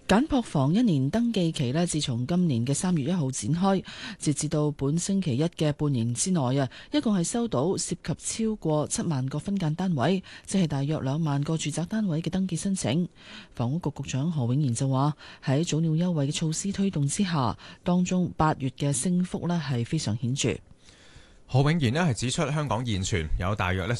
簡樸房1年登記期呢，自從今年嘅3月1號展開，截至到本星期一嘅半年之內啊，一共係收到涉及超過7萬個分間單位，即係大約2萬個住宅單位嘅登記申請。房屋局局長何永賢就話：喺早鳥優惠嘅措施推動之下，當中8月嘅升幅呢係非常顯著。 何永賢係指出，香港現存有大約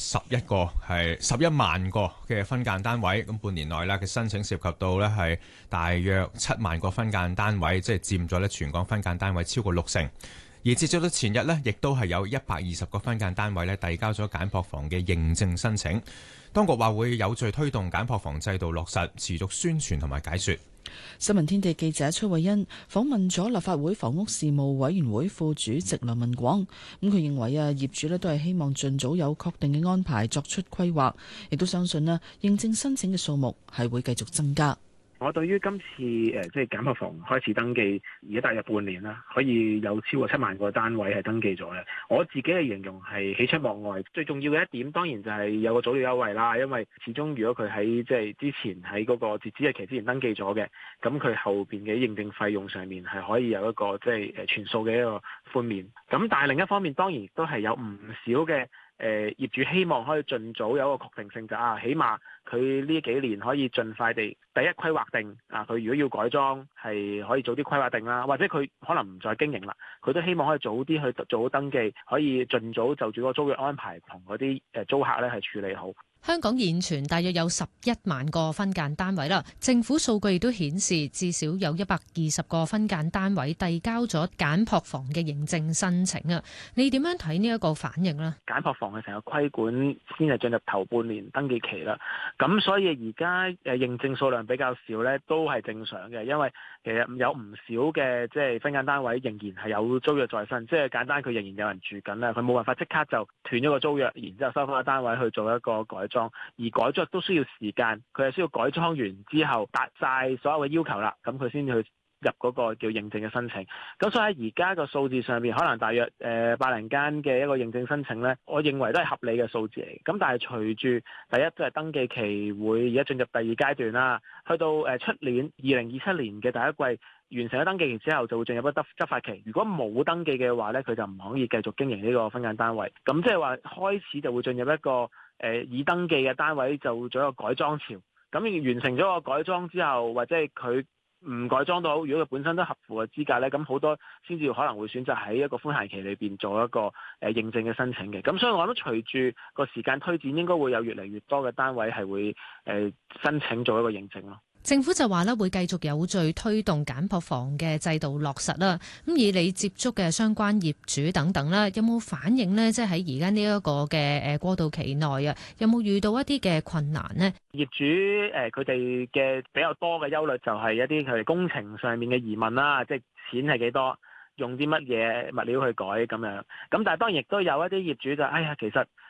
11萬個嘅分間單位，咁半年內嘅申請涉及到係大約7萬個分間單位，即係佔咗全港分間單位超過60%。而截至到前日亦都係有120個分間單位遞交咗簡樸房嘅認證申請。當局話會有序推動簡樸房制度落實，持續宣傳同埋解說。 新聞天地記者崔慧欣訪問咗立法會房屋事務委員會副主席梁文廣，佢認為業主都係希望盡早有確定嘅安排作出規劃，亦都相信認證申請嘅數目係會繼續增加。 我對於今次即係簡樸房開始登記，而家大約半年啦，可以有超過7萬個單位係登記咗嘅。我自己嘅形容係喜出望外。最重要嘅一點當然就係有個早鳥優惠啦，因為始終如果佢喺即係之前喺嗰個截止日期之前登記咗嘅，咁佢後邊嘅認證費用上面係可以有一個即係全數嘅一個寬免。咁但係另一方面當然亦都係有唔少嘅業主希望可以盡早有一個確定性，就起碼佢呢幾年可以盡快地第一規劃定佢如果要改裝係可以早啲規劃定啦，或者佢可能唔再經營啦，佢都希望可以早啲去做好登記，可以盡早就住個租約安排同嗰啲租客咧係處理好。 香港現存大約有11萬個分間單位啦，政府數據亦都顯示至少有120個分間單位遞交咗簡樸房嘅認證申請啊！你點樣睇呢一個反應呢？ 簡樸房嘅成個規管先係進入頭半年登記期啦，咁所以而家認證數量比較少咧，都係正常嘅，因為其實有唔少嘅即係分間單位仍然係有租約在身，即係簡單佢仍然有人住緊啦，佢冇辦法即刻就斷咗個租約，然之後收翻個單位去做一個改裝，而改裝都需要時間，佢係需要改裝完之後達晒所有嘅要求啦，咁佢先至去入嗰個叫認證嘅申請。咁所以喺而家個數字上面，可能大約百零間嘅一個認證申請呢，我認為都係合理嘅數字嚟。咁但係隨住第一即係登記期會而家進入第二階段啦，去到出年2027年嘅第一季完成咗登記期之後，就會進入一個執法期。如果冇登記嘅話呢，佢就唔可以繼續經營呢個分間單位。咁即係話開始就會進入一個已登記嘅單位就做一個改裝潮。咁完成咗個改裝之後，或者係佢唔改裝都好，如果佢本身都合乎嘅資格咧，咁好多先至可能會選擇喺一個寬限期裏邊做一個認證嘅申請嘅。咁所以我諗隨住個時間推展，應該會有越嚟越多嘅單位係會申請做一個認證咯。 政府就話咧會繼續有序推動簡樸房嘅制度落實啦。咁以你接觸嘅相關業主等等啦，有冇反映呢？即係喺而家呢一個嘅過渡期內啊，有冇遇到一啲嘅困難呢？ 業主佢哋嘅比較多嘅憂慮就係一啲佢哋工程上面嘅疑問啦，即係錢係幾多，用啲乜嘢物料去改咁樣。咁但係當然亦都有一啲業主就其實